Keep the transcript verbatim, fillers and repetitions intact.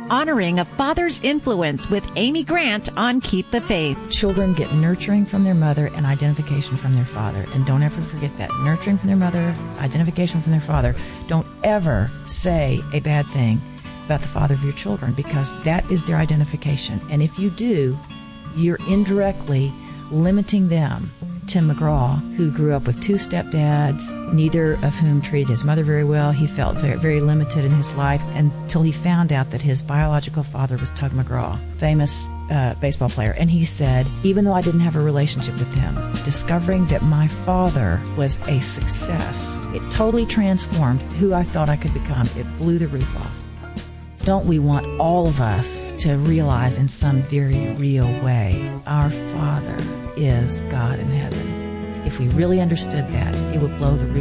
honoring a father's influence with Amy Grant on Keep the Faith. Children get nurturing from their mother and identification from their father. And don't ever forget that. Nurturing from their mother, identification from their father. Don't ever say a bad thing about the father of your children, because that is their identification. And if you do, you're indirectly limiting them. Tim McGraw, who grew up with two stepdads, neither of whom treated his mother very well. He felt very, very limited in his life until he found out that his biological father was Tug McGraw, famous uh, baseball player. And he said, even though I didn't have a relationship with him, discovering that my father was a success, it totally transformed who I thought I could become. It blew the roof off. Don't we want all of us to realize in some very real way, our Father is God in heaven? If we really understood that, it would blow the roof